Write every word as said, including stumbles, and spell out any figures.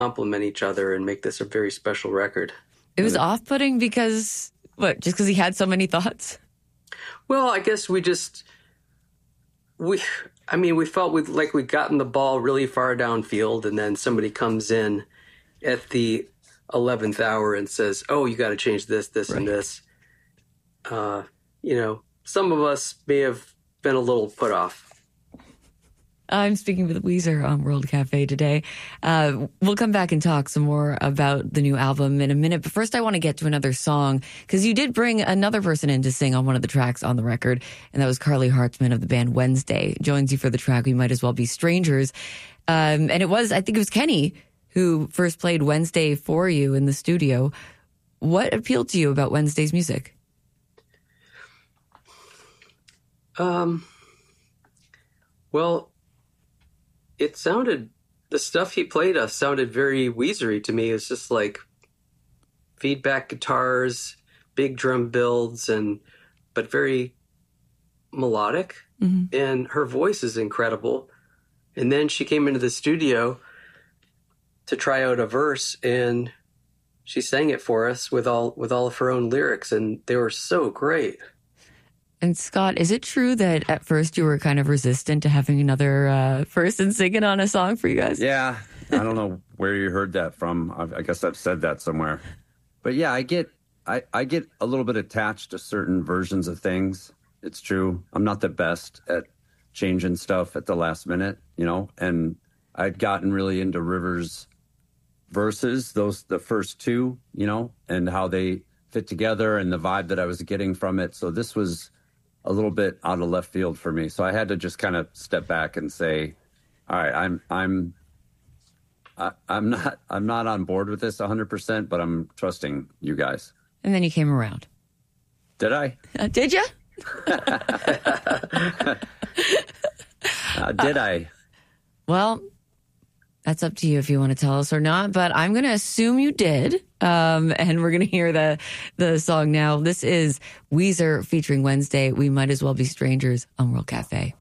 complement each other and make this a very special record. It was off-putting because, what, just because he had so many thoughts? Well, I guess we just, we, I mean, we felt we like we'd gotten the ball really far downfield, and then somebody comes in at the eleventh hour and says, oh, you got to change this, this, right. and this. Uh, you know, some of us may have been a little put off. I'm speaking with Weezer on World Cafe today. Uh, we'll come back and talk some more about the new album in a minute. But first, I want to get to another song, because you did bring another person in to sing on one of the tracks on the record, and that was Carly Hartzman of the band Wednesday. Joins you for the track We Might As Well Be Strangers. Um, and it was, I think it was Kenny who first played Wednesday for you in the studio. What appealed to you about Wednesday's music? Um, well... It sounded, the stuff he played us sounded very Weezery to me. It was just like feedback guitars, big drum builds, and but very melodic. Mm-hmm. And her voice is incredible. And then she came into the studio to try out a verse, and she sang it for us with all with all of her own lyrics, and they were so great. And Scott, is it true that at first you were kind of resistant to having another uh, person singing on a song for you guys? Yeah, I don't know where you heard that from. I, I guess I've said that somewhere. But yeah, I get I, I get a little bit attached to certain versions of things. It's true. I'm not the best at changing stuff at the last minute, you know. And I'd gotten really into Rivers' verses, those the first two, you know, and how they fit together and the vibe that I was getting from it. So this was a little bit out of left field for me. So I had to just kind of step back and say, all right, I'm, I'm, I, I'm not, I'm not on board with this a hundred percent, but I'm trusting you guys. And then you came around. Did I? Uh, did you? uh, did I? Well, that's up to you if you want to tell us or not, but I'm going to assume you did. Um, and we're going to hear the, the song now. This is Weezer featuring Wednesday. We Might As Well Be Strangers on World Cafe.